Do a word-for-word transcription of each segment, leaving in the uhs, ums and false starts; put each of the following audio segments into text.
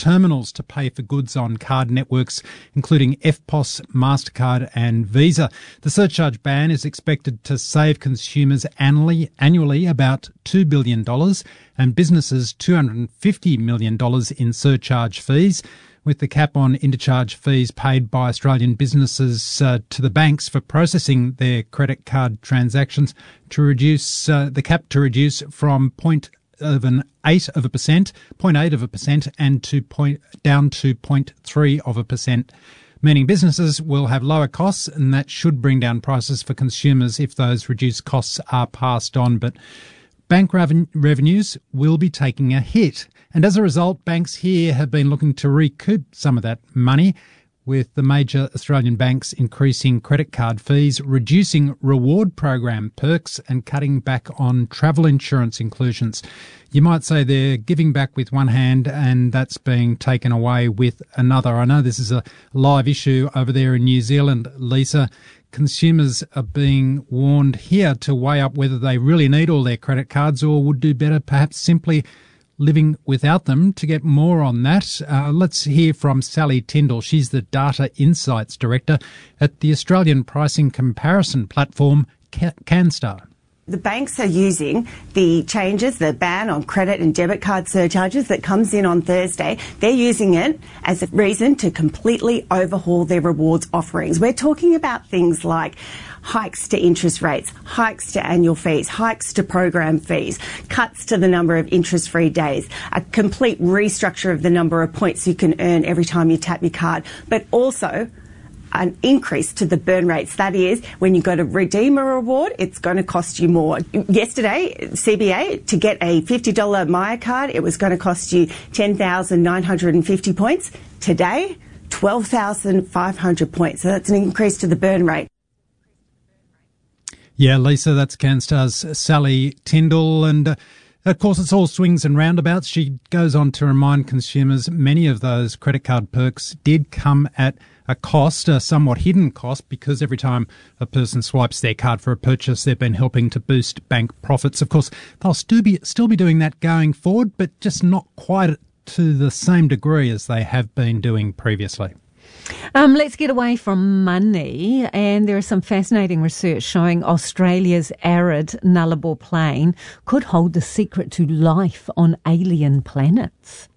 terminals to pay for goods on card networks, including F P O S, MasterCard and Visa. The surcharge ban is expected to save consumers annually, annually about two billion dollars and businesses two hundred fifty million dollars in surcharge fees, with the cap on interchange fees paid by Australian businesses uh, to the banks for processing their credit card transactions to reduce uh, the cap to reduce from point of an eight of a percent, point eight of a percent, and to point down to point three of a percent. Meaning businesses will have lower costs, and that should bring down prices for consumers if those reduced costs are passed on. But bank reven- revenues will be taking a hit. And as a result, banks here have been looking to recoup some of that money, with the major Australian banks increasing credit card fees, reducing reward program perks and cutting back on travel insurance inclusions. You might say they're giving back with one hand and that's being taken away with another. I know this is a live issue over there in New Zealand, Lisa. Consumers are being warned here to weigh up whether they really need all their credit cards or would do better perhaps simply living without them. To get more on that, uh, let's hear from Sally Tyndall. She's the Data Insights Director at the Australian pricing comparison platform Canstar. The banks are using the changes, the ban on credit and debit card surcharges that comes in on Thursday. They're using it as a reason to completely overhaul their rewards offerings. We're talking about things like hikes to interest rates, hikes to annual fees, hikes to program fees, cuts to the number of interest-free days, a complete restructure of the number of points you can earn every time you tap your card, but also an increase to the burn rates. That is, when you go to redeem a reward, it's going to cost you more. Yesterday, C B A, to get a fifty dollars Maya card, it was going to cost you ten thousand nine hundred fifty points. Today, twelve thousand five hundred points. So that's an increase to the burn rate. Yeah, Lisa, that's Canstar's Sally Tyndall. And uh, of course, it's all swings and roundabouts. She goes on to remind consumers many of those credit card perks did come at a cost, a somewhat hidden cost, because every time a person swipes their card for a purchase, they've been helping to boost bank profits. Of course, they'll still be, still be doing that going forward, but just not quite to the same degree as they have been doing previously. Um, let's get away from money, and there is some fascinating research showing Australia's arid Nullarbor Plain could hold the secret to life on alien planets.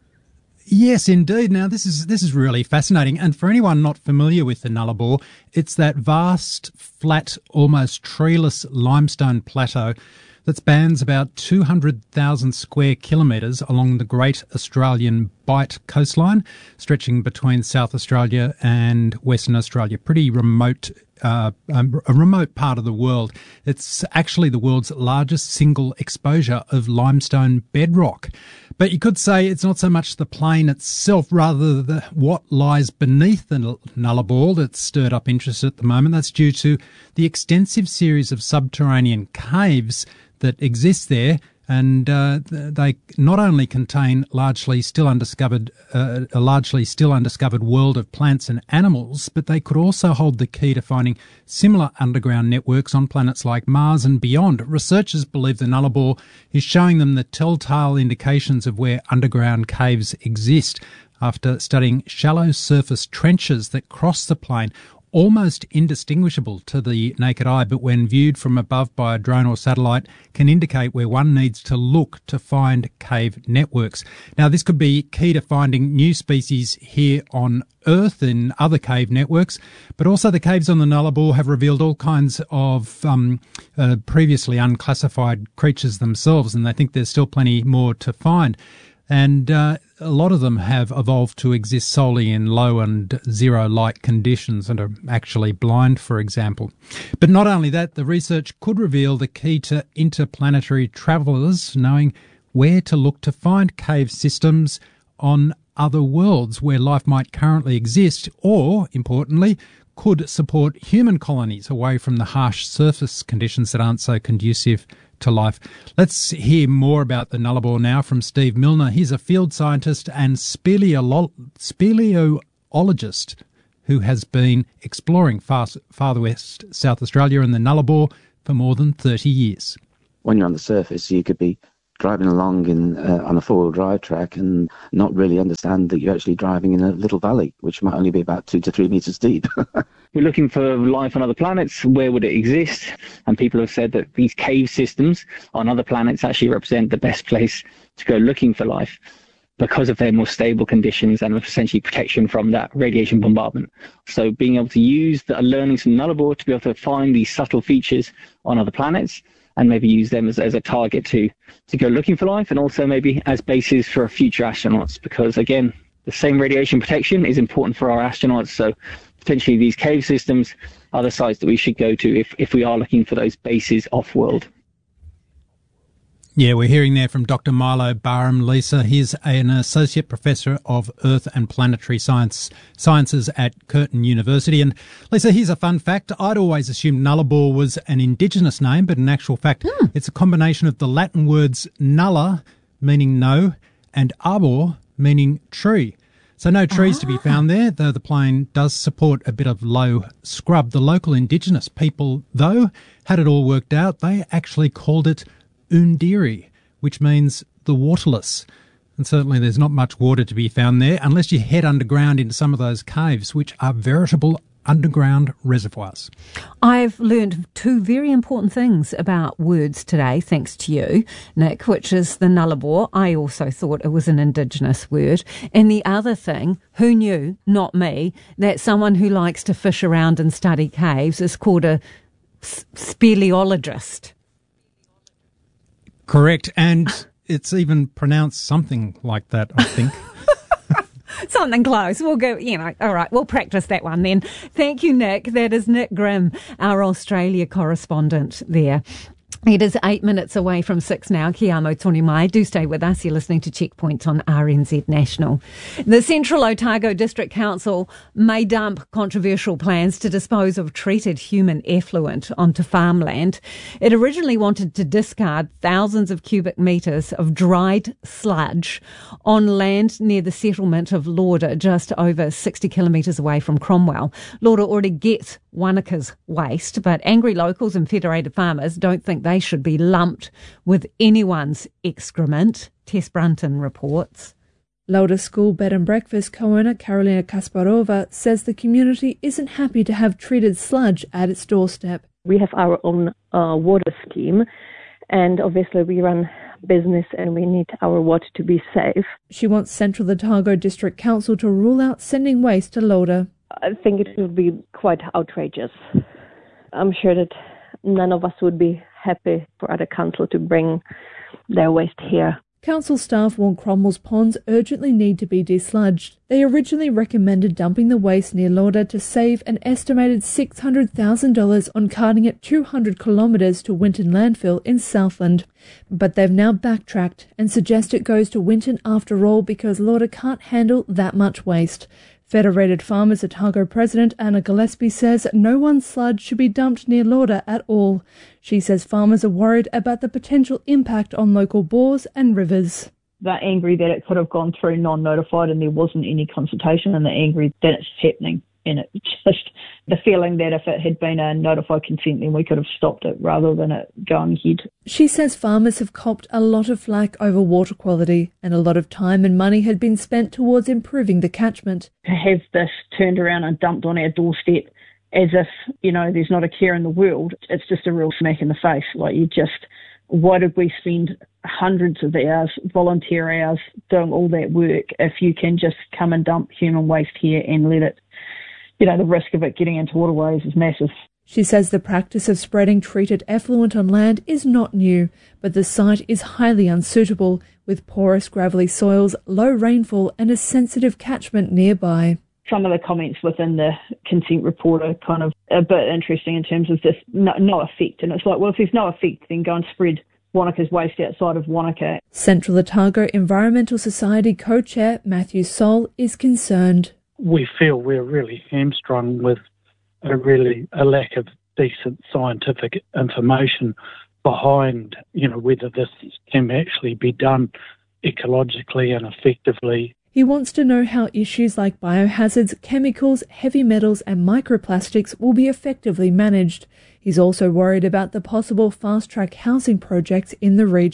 Yes, indeed. Now, this is this is really fascinating. And for anyone not familiar with the Nullarbor, it's that vast, flat, almost treeless limestone plateau that spans about two hundred thousand square kilometres along the Great Australian Bight coastline, stretching between South Australia and Western Australia. Pretty remote, uh, um, a remote part of the world. It's actually the world's largest single exposure of limestone bedrock. But you could say it's not so much the plain itself, rather the, what lies beneath the Nullarbor that's stirred up interest at the moment. That's due to the extensive series of subterranean caves that exist there, and uh, they not only contain largely still undiscovered, uh, a largely still undiscovered world of plants and animals, but they could also hold the key to finding similar underground networks on planets like Mars and beyond. Researchers believe the Nullarbor is showing them the telltale indications of where underground caves exist after studying shallow surface trenches that cross the plain, almost indistinguishable to the naked eye, but when viewed from above by a drone or satellite can indicate where one needs to look to find cave networks. Now, this could be key to finding new species here on Earth in other cave networks, but also the caves on the Nullarbor have revealed all kinds of um, uh, previously unclassified creatures themselves, and they think there's still plenty more to find. And uh, a lot of them have evolved to exist solely in low and zero light conditions and are actually blind, for example. But not only that, the research could reveal the key to interplanetary travellers knowing where to look to find cave systems on other worlds where life might currently exist, or, importantly, could support human colonies away from the harsh surface conditions that aren't so conducive to life. Let's hear more about the Nullarbor now from Steve Milner. He's a field scientist and speleolo- speleologist who has been exploring far, farther west South Australia and the Nullarbor for more than thirty years. When you're on the surface, you could be driving along in uh, on a four-wheel drive track and not really understand that you're actually driving in a little valley, which might only be about two to three meters deep. We're looking for life on other planets. Where would it exist? And people have said that these cave systems on other planets actually represent the best place to go looking for life, because of their more stable conditions and essentially protection from that radiation bombardment. So being able to use the learnings from Nullarbor to be able to find these subtle features on other planets and maybe use them as, as a target to, to go looking for life, and also maybe as bases for future astronauts, because again, the same radiation protection is important for our astronauts. So potentially these cave systems are the sites that we should go to if, if we are looking for those bases off-world. Yeah, we're hearing there from Doctor Milo Barham. Lisa, he's an Associate Professor of Earth and Planetary Science Sciences at Curtin University. And Lisa, here's a fun fact. I'd always assumed Nullarbor was an Indigenous name, but in actual fact, mm. it's a combination of the Latin words nulla, meaning no, and arbor, meaning tree. So no trees ah. to be found there, though the plane does support a bit of low scrub. The local Indigenous people, though, had it all worked out. They actually called it Undiri, which means the waterless. And certainly there's not much water to be found there unless you head underground into some of those caves, which are veritable underground reservoirs. I've learned two very important things about words today, thanks to you, Nick, which is the Nullarbor. I also thought it was an Indigenous word. And the other thing, who knew, not me, that someone who likes to fish around and study caves is called a speleologist. Correct, and it's even pronounced something like that, I think. Something close. We'll go, you know, all right, we'll practice that one then. Thank you, Nick. That is Nick Grimm, our Australia correspondent there. It is eight minutes away from six now. Kia amo tonu mai. Do stay with us. You're listening to Checkpoint on R N Z National. The Central Otago District Council may dump controversial plans to dispose of treated human effluent onto farmland. It originally wanted to discard thousands of cubic metres of dried sludge on land near the settlement of Lauder, just over sixty kilometres away from Cromwell. Lauder already gets Wanaka's waste, but angry locals and federated farmers don't think they should be lumped with anyone's excrement. Tess Brunton reports. Lauder School Bed and Breakfast co-owner Karolina Kasparova says the community isn't happy to have treated sludge at its doorstep. We have our own uh, water scheme, and obviously we run business and we need our water to be safe. She wants Central Otago District Council to rule out sending waste to Lauder. I think it would be quite outrageous. I'm sure that none of us would be happy for other council to bring their waste here. Council staff warn Cromwell's ponds urgently need to be desludged. They originally recommended dumping the waste near Lauder to save an estimated six hundred thousand dollars on carting it two hundred kilometres to Winton Landfill in Southland. But they've now backtracked and suggest it goes to Winton after all because Lauder can't handle that much waste. Federated Farmers Otago President Anna Gillespie says no one's sludge should be dumped near Lauder at all. She says farmers are worried about the potential impact on local bores and rivers. They're angry that it could have gone through non-notified and there wasn't any consultation, and they're angry that it's happening. And it's just the feeling that if it had been a notified consent, then we could have stopped it rather than it going ahead. She says farmers have copped a lot of flack over water quality, and a lot of time and money had been spent towards improving the catchment. To have this turned around and dumped on our doorstep as if, you know, there's not a care in the world, it's just a real smack in the face. Like, you just, why did we spend hundreds of hours, volunteer hours, doing all that work if you can just come and dump human waste here and let it, you know, the risk of it getting into waterways is massive. She says the practice of spreading treated effluent on land is not new, but the site is highly unsuitable, with porous gravelly soils, low rainfall and a sensitive catchment nearby. Some of the comments within the consent report are kind of a bit interesting in terms of this no, no effect. And it's like, well, if there's no effect, then go and spread Wanaka's waste outside of Wanaka. Central Otago Environmental Society co-chair Matthew Soul is concerned. We feel we're really hamstrung with a really a lack of decent scientific information behind, you know, whether this can actually be done ecologically and effectively. He wants to know how issues like biohazards, chemicals, heavy metals and microplastics will be effectively managed. He's also worried about the possible fast-track housing projects in the region.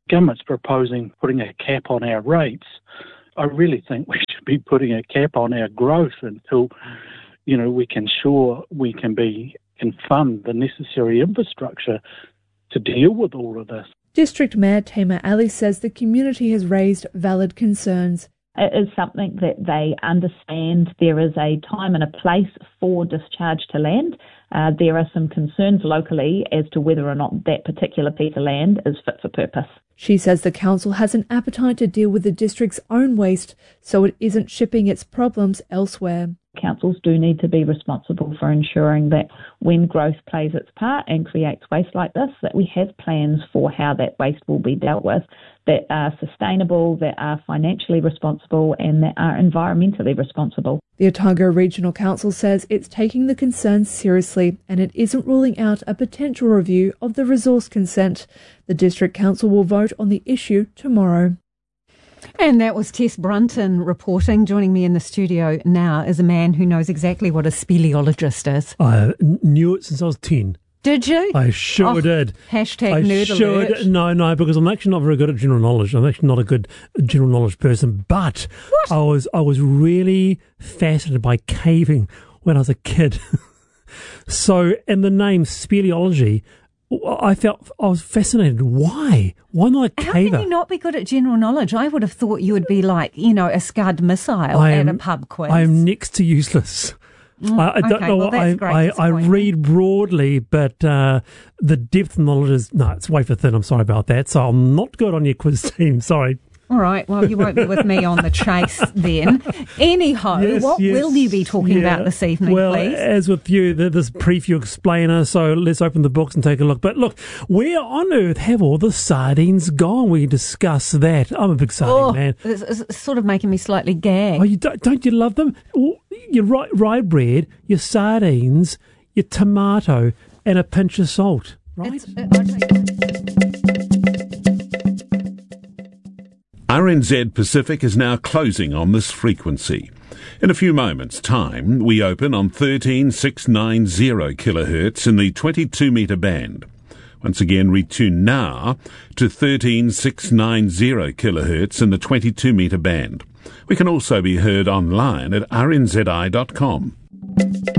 government's proposing putting a cap on our rates. I really think we should be putting a cap on our growth until, you know, we can ensure we can be can fund the necessary infrastructure to deal with all of this. District Mayor Tamer Ali says the community has raised valid concerns. It is something that they understand. There is a time and a place for discharge to land. Uh, there are some concerns locally as to whether or not that particular piece of land is fit for purpose. She says the council has an appetite to deal with the district's own waste, so it isn't shipping its problems elsewhere. Councils do need to be responsible for ensuring that when growth plays its part and creates waste like this, that we have plans for how that waste will be dealt with that are sustainable, that are financially responsible and that are environmentally responsible. The Otago Regional Council says it's taking the concerns seriously and it isn't ruling out a potential review of the resource consent. The District Council will vote on the issue tomorrow. And that was Tess Brunton reporting. Joining me in the studio now is a man who knows exactly what a speleologist is. I knew it since I was ten. Did you? I sure oh, did. Hashtag I nerd sure alert. Did. No, no, because I'm actually not very good at general knowledge. I'm actually not a good general knowledge person. But what? I was I was really fascinated by caving when I was a kid. So, in the name speleology, I felt I was fascinated. Why? Why not a How caver? can you not be good at general knowledge? I would have thought you would be like, you know, a Scud missile I am, at a pub quiz. I am next to useless. Mm, I, I don't okay, know well, what that's I, great I, I disappointment. read broadly, but uh, the depth of knowledge is no, it's way for thin. I'm sorry about that. So I'm not good on your quiz team. Sorry. All right, well, you won't be with me on the chase then. Anyhow, Yes, what yes, will you be talking yeah. about this evening, well, please? as with you, the, this preview explainer, so let's open the books and take a look. But look, where on earth have all the sardines gone? We discuss that. I'm a big sardine oh, man. It's, it's sort of making me slightly gag. Oh, you don't, don't you love them? Your rye, rye bread, your sardines, your tomato, and a pinch of salt, right? It's, uh, okay. R N Z Pacific is now closing on this frequency. In a few moments' time, we open on thirteen six ninety kilohertz in the twenty-two metre band. Once again, retune now to thirteen six ninety kilohertz in the twenty-two metre band. We can also be heard online at r n z i dot com.